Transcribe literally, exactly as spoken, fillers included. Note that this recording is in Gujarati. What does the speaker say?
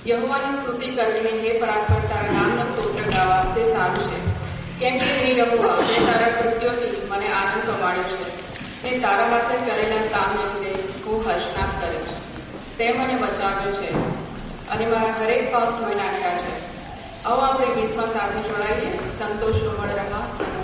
યહોવાની સ્તુતિ કરવી, હે પરાત્પર તારા નામનો સ્તોત્ર ગાવા તે સારું છે. કેમ કે હે યહોવા, મેં તારા કૃત્યોથી મને આનંદ પમાડ્યો છે. ને તારા હાથે કરેલા કામને લીધે હું હર્ષનાદ કરીશ. તે મને બચાવ્યો છે અને મારા હરેક પાપ ધોઈ નાખ્યા છે. આવો આપણે ગીતમાં સાથે જોડાઈએ. સંતોષ રમણ રહા.